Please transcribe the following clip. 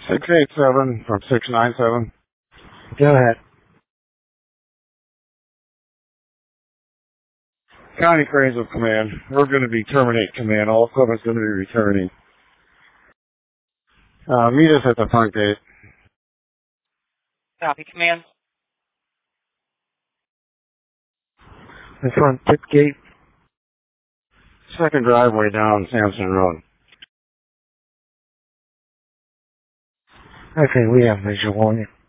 687 from 697. Go ahead. County Cranes of Command. We're going to be terminate command. All equipment's going to be returning. Meet us at the front gate. Copy, command. The front tip gate. Second driveway down Sampson Road. Okay, we have visual on you.